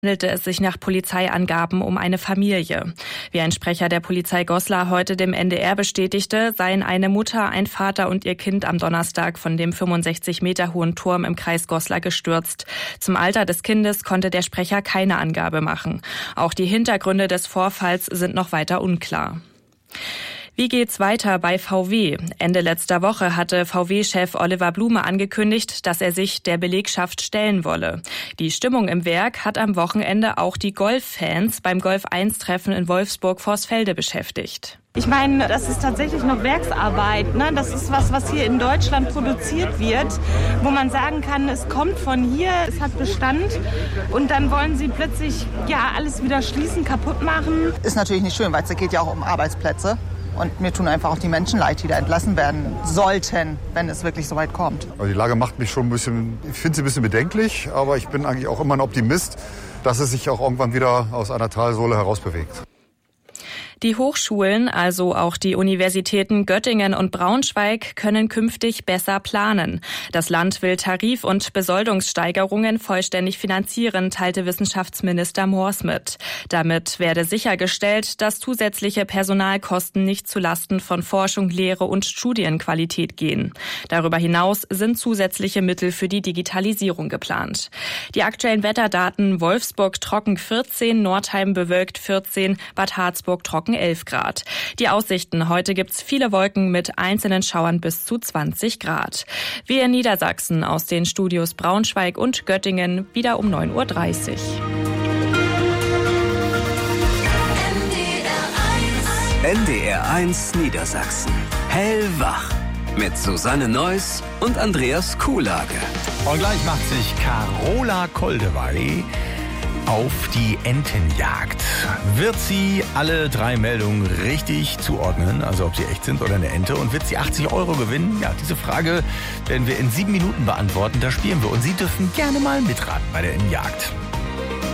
handelte es sich nach Polizeiangaben um eine Familie. Wie ein Sprecher der Polizei Goslar heute dem NDR bestätigte, seien eine Mutter, ein Vater und ihr Kind am Donnerstag von dem 65 Meter hohen Turm im Kreis Goslar gestürzt. Zum Alter des Kindes konnte der Sprecher keine Angabe machen. Auch die Hintergründe des Vorfalls sind noch weiter unklar. Wie geht's weiter bei VW? Ende letzter Woche hatte VW-Chef Oliver Blume angekündigt, dass er sich der Belegschaft stellen wolle. Die Stimmung im Werk hat am Wochenende auch die Golf-Fans beim Golf-1-Treffen in Wolfsburg-Vorsfelde beschäftigt. Ich meine, das ist tatsächlich noch Werksarbeit, ne? Das ist was hier in Deutschland produziert wird, wo man sagen kann, es kommt von hier, es hat Bestand und dann wollen sie plötzlich alles wieder schließen, kaputt machen. Ist natürlich nicht schön, weil es geht ja auch um Arbeitsplätze. Und mir tun einfach auch die Menschen leid, die da entlassen werden sollten, wenn es wirklich so weit kommt. Also die Lage macht mich schon ein bisschen, ich finde sie ein bisschen bedenklich, aber ich bin eigentlich auch immer ein Optimist, dass es sich auch irgendwann wieder aus einer Talsohle herausbewegt. Die Hochschulen, also auch die Universitäten Göttingen und Braunschweig, können künftig besser planen. Das Land will Tarif- und Besoldungssteigerungen vollständig finanzieren, teilte Wissenschaftsminister Moors mit. Damit werde sichergestellt, dass zusätzliche Personalkosten nicht zulasten von Forschung, Lehre und Studienqualität gehen. Darüber hinaus sind zusätzliche Mittel für die Digitalisierung geplant. Die aktuellen Wetterdaten: Wolfsburg trocken 14, Nordheim bewölkt 14, Bad Harzburg trocken 11 Grad. Die Aussichten: heute gibt's viele Wolken mit einzelnen Schauern bis zu 20 Grad. Wir in Niedersachsen aus den Studios Braunschweig und Göttingen wieder um 9.30 Uhr. NDR1 Niedersachsen. Hellwach. Mit Susanne Neuss und Andreas Kuhlage. Und gleich macht sich Carola Koldewey auf die Entenjagd. Wird sie alle 3 Meldungen richtig zuordnen, also ob sie echt sind oder eine Ente, und wird sie 80 € gewinnen? Ja, diese Frage werden wir in 7 Minuten beantworten. Da spielen wir und Sie dürfen gerne mal mitraten bei der Entenjagd.